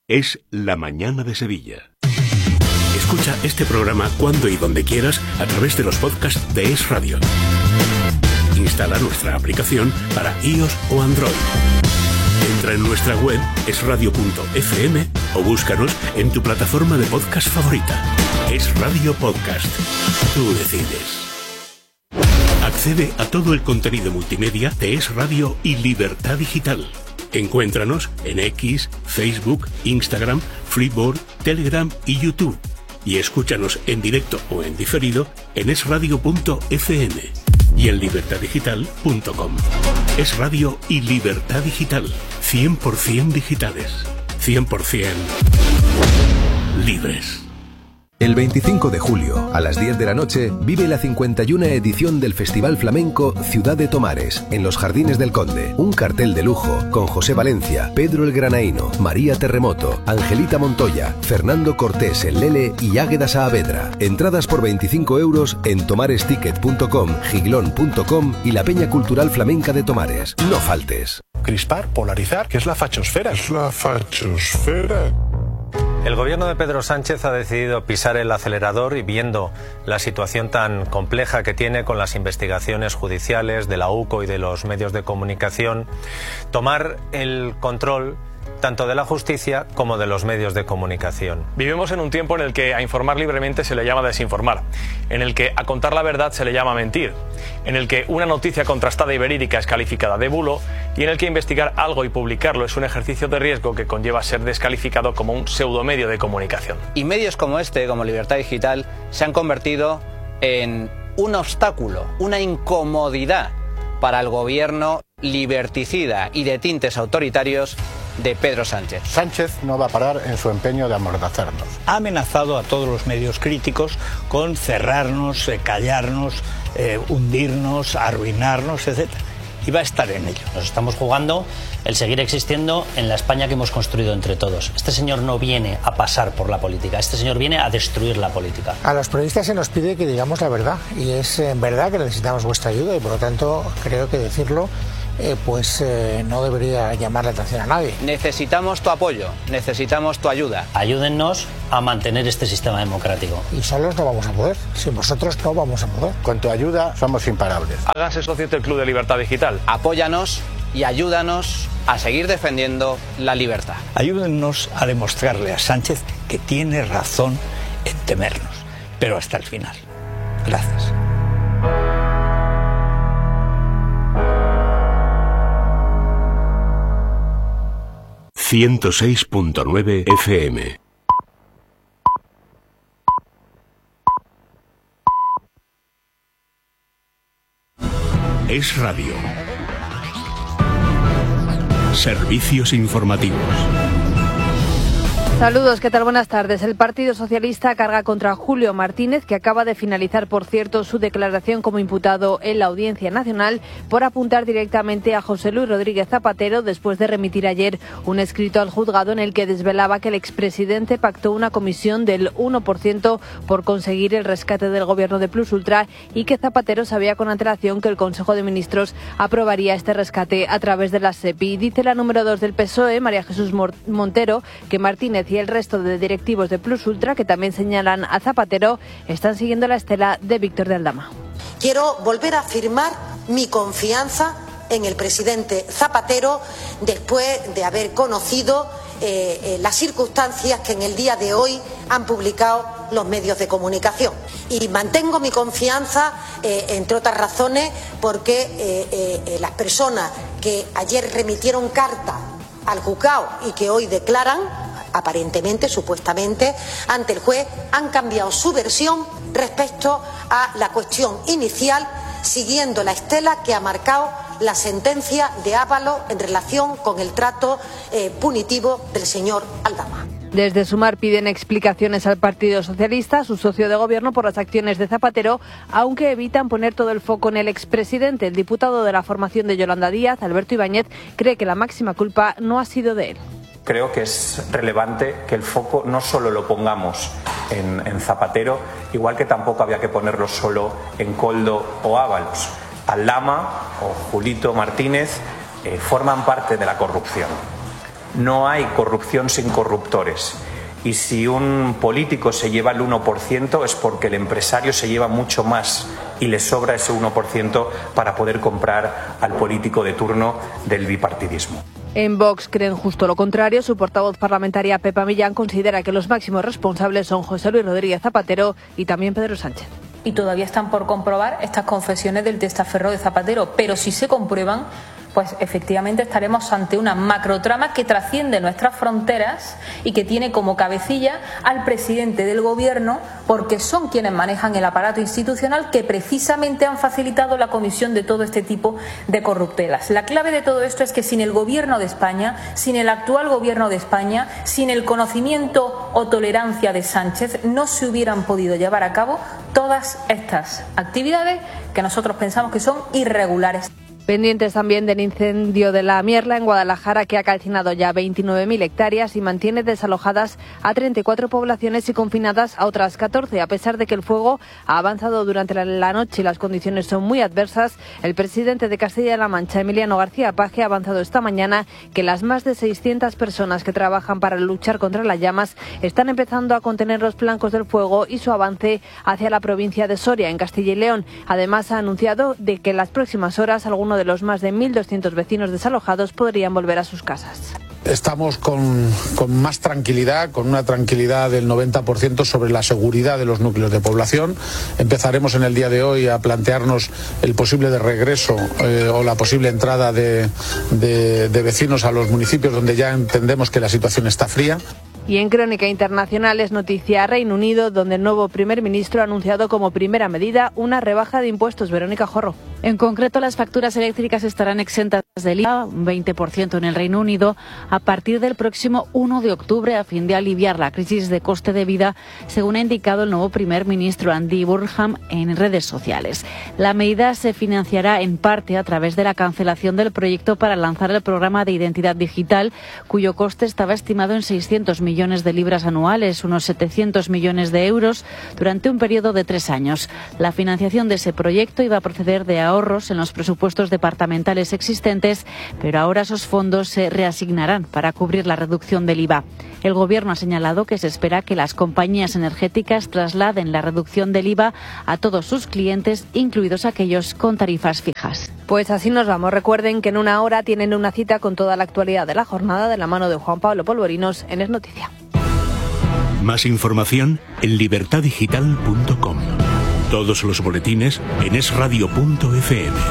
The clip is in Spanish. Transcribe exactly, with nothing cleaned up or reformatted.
es La Mañana de Sevilla. Escucha este programa cuando y donde quieras a través de los podcasts de Es Radio. Instala nuestra aplicación para iOS o Android. Entra en nuestra web es radio punto efe eme o búscanos en tu plataforma de podcast favorita. Es Radio Podcast. Tú decides. Accede a todo el contenido multimedia de Es Radio y Libertad Digital. Encuéntranos en X, Facebook, Instagram, Freeboard, Telegram y YouTube. Y escúchanos en directo o en diferido en es radio punto efe eme y en libertad digital punto com. Es Radio y Libertad Digital. cien por ciento digitales. cien por ciento libres. El veinticinco de julio, a las diez de la noche, vive la cincuenta y una edición del Festival Flamenco Ciudad de Tomares, en los Jardines del Conde. Un cartel de lujo con José Valencia, Pedro el Granaíno, María Terremoto, Angelita Montoya, Fernando Cortés el Lele y Águeda Saavedra. Entradas por veinticinco euros en tomaresticket punto com, giglón punto com y la Peña Cultural Flamenca de Tomares. No faltes. Crispar, polarizar, ¿qué es la fachosfera? Es la fachosfera. El gobierno de Pedro Sánchez ha decidido pisar el acelerador y, viendo la situación tan compleja que tiene con las investigaciones judiciales de la U C O y de los medios de comunicación, tomar el control tanto de la justicia como de los medios de comunicación. Vivimos en un tiempo en el que a informar libremente se le llama desinformar, en el que a contar la verdad se le llama mentir, en el que una noticia contrastada y verídica es calificada de bulo y en el que investigar algo y publicarlo es un ejercicio de riesgo que conlleva ser descalificado como un pseudomedio de comunicación. Y medios como este, como Libertad Digital, se han convertido en un obstáculo, una incomodidad para el gobierno liberticida y de tintes autoritarios de Pedro Sánchez. Sánchez no va a parar en su empeño de amordazarnos. Ha amenazado a todos los medios críticos con cerrarnos, eh, callarnos, eh, hundirnos, arruinarnos, etcétera. Y va a estar en ello. Nos estamos jugando el seguir existiendo en la España que hemos construido entre todos. Este señor no viene a pasar por la política, este señor viene a destruir la política. A los periodistas se nos pide que digamos la verdad, y es en verdad que necesitamos vuestra ayuda, y por lo tanto creo que decirlo Eh, pues eh, no debería llamar la atención a nadie. Necesitamos tu apoyo, necesitamos tu ayuda. Ayúdennos a mantener este sistema democrático. Y solos no vamos a poder, sin vosotros no vamos a poder. Con tu ayuda somos imparables. Hágase socio del Club de Libertad Digital. Apóyanos y ayúdanos a seguir defendiendo la libertad. Ayúdennos a demostrarle a Sánchez que tiene razón en temernos, pero hasta el final. Gracias. ciento seis punto nueve efe eme. Es Radio. Servicios informativos. Saludos, ¿qué tal? Buenas tardes. El Partido Socialista carga contra Julio Martínez, que acaba de finalizar, por cierto, su declaración como imputado en la Audiencia Nacional por apuntar directamente a José Luis Rodríguez Zapatero después de remitir ayer un escrito al juzgado en el que desvelaba que el expresidente pactó una comisión del uno por ciento por conseguir el rescate del gobierno de Plus Ultra y que Zapatero sabía con antelación que el Consejo de Ministros aprobaría este rescate a través de la SEPI. Dice la número dos del P S O E, María Jesús Montero, que Martínez y el resto de directivos de Plus Ultra, que también señalan a Zapatero, están siguiendo la estela de Víctor de Aldama. Quiero volver a afirmar mi confianza en el presidente Zapatero después de haber conocido eh, eh, las circunstancias que en el día de hoy han publicado los medios de comunicación. Y mantengo mi confianza, eh, entre otras razones, porque eh, eh, las personas que ayer remitieron carta al juzgado y que hoy declaran, aparentemente, supuestamente, ante el juez, han cambiado su versión respecto a la cuestión inicial, siguiendo la estela que ha marcado la sentencia de Ábalos en relación con el trato eh, punitivo del señor Aldama. Desde Sumar piden explicaciones al Partido Socialista, su socio de gobierno, por las acciones de Zapatero, aunque evitan poner todo el foco en el expresidente. El diputado de la formación de Yolanda Díaz, Alberto Ibáñez, cree que la máxima culpa no ha sido de él. Creo que es relevante que el foco no solo lo pongamos en, en Zapatero, igual que tampoco había que ponerlo solo en Koldo o Ábalos. Aldama o Julito Martínez eh, forman parte de la corrupción. no hay corrupción sin corruptores. Y si un político se lleva el uno por ciento es porque el empresario se lleva mucho más y le sobra ese uno por ciento para poder comprar al político de turno del bipartidismo. En Vox creen justo lo contrario. Su portavoz parlamentaria, Pepa Millán, considera que los máximos responsables son José Luis Rodríguez Zapatero y también Pedro Sánchez. Y todavía están por comprobar estas confesiones del testaferro de Zapatero, pero si se comprueban, pues efectivamente estaremos ante una macrotrama que trasciende nuestras fronteras y que tiene como cabecilla al presidente del gobierno, porque son quienes manejan el aparato institucional que precisamente han facilitado la comisión de todo este tipo de corruptelas. La clave de todo esto es que sin el gobierno de España, sin el actual gobierno de España, sin el conocimiento o tolerancia de Sánchez, no se hubieran podido llevar a cabo todas estas actividades que nosotros pensamos que son irregulares. Pendientes también del incendio de la Mierla en Guadalajara, que ha calcinado ya veintinueve mil hectáreas y mantiene desalojadas a treinta y cuatro poblaciones y confinadas a otras catorce. A pesar de que el fuego ha avanzado durante la noche y las condiciones son muy adversas, el presidente de Castilla-La Mancha, Emiliano García Paje, ha avanzado esta mañana que las más de seiscientas personas que trabajan para luchar contra las llamas están empezando a contener los flancos del fuego y su avance hacia la provincia de Soria, en Castilla y León. Además, ha anunciado de que en las próximas horas algunos de los más de mil doscientos vecinos desalojados podrían volver a sus casas. Estamos con, con más tranquilidad, con una tranquilidad del noventa por ciento sobre la seguridad de los núcleos de población. Empezaremos en el día de hoy a plantearnos el posible de regreso eh, o la posible entrada de, de, de vecinos a los municipios donde ya entendemos que la situación está fría. Y en Crónica Internacional es noticia Reino Unido, donde el nuevo primer ministro ha anunciado como primera medida una rebaja de impuestos. Verónica Jorro. En concreto, las facturas eléctricas estarán exentas del I V A, un veinte por ciento en el Reino Unido, a partir del próximo uno de octubre, a fin de aliviar la crisis de coste de vida, según ha indicado el nuevo primer ministro Andy Burnham en redes sociales. La medida se financiará en parte a través de la cancelación del proyecto para lanzar el programa de identidad digital, cuyo coste estaba estimado en seiscientos millones de libras anuales, unos setecientos millones de euros, durante un periodo de tres años. La financiación de ese proyecto iba a proceder de ahorros en los presupuestos departamentales existentes, pero ahora esos fondos se reasignarán para cubrir la reducción del I V A. El Gobierno ha señalado que se espera que las compañías energéticas trasladen la reducción del I V A a todos sus clientes, incluidos aquellos con tarifas fijas. Pues así nos vamos. Recuerden que en una hora tienen una cita con toda la actualidad de la jornada de la mano de Juan Pablo Polvorinos en Es Noticia. Más información en libertad digital punto com. Todos los boletines en es radio punto efe eme.